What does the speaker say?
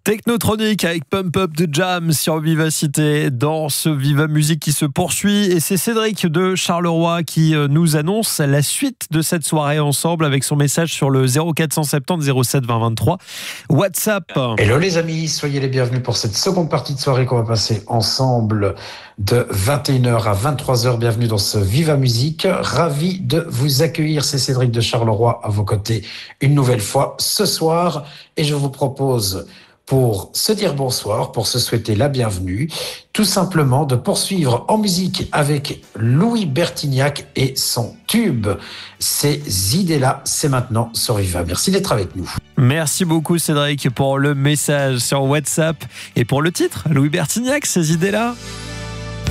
Technotronic avec Pump Up de Jam sur Vivacité dans ce Viva Musique qui se poursuit. Et c'est Cédric de Charleroi qui nous annonce la suite de cette soirée ensemble avec son message sur le 0470 07 20 23 WhatsApp. Hello les amis, soyez les bienvenus pour cette seconde partie de soirée qu'on va passer ensemble de 21h à 23h. Bienvenue dans ce Viva Musique. Ravi de vous accueillir. C'est Cédric de Charleroi à vos côtés une nouvelle fois ce soir. Et je vous propose, pour se dire bonsoir, pour se souhaiter la bienvenue, tout simplement de poursuivre en musique avec Louis Bertignac et son tube. Ces idées-là, c'est maintenant sur Viva. Merci d'être avec nous. Merci beaucoup Cédric pour le message sur WhatsApp et pour le titre, Louis Bertignac, ces idées-là.